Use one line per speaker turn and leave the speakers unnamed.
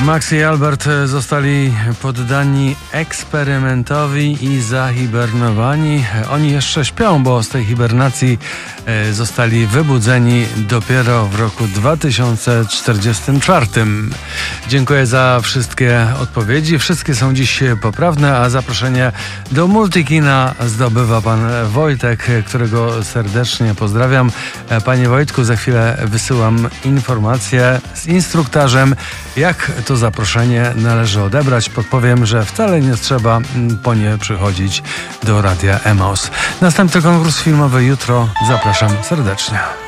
Max i Albert zostali poddani eksperymentowi i zahibernowani. Oni jeszcze śpią, bo z tej hibernacji zostali wybudzeni dopiero w roku 2044. Dziękuję za wszystkie odpowiedzi. Wszystkie są dziś poprawne, a zaproszenie do Multikina zdobywa pan Wojtek, którego serdecznie pozdrawiam. Panie Wojtku, za chwilę wysyłam informację z instruktarzem, jak to zaproszenie należy odebrać. Podpowiem, że wcale nie trzeba po nie przychodzić do Radia Emaus. Następny konkurs filmowy jutro. Zapraszam serdecznie.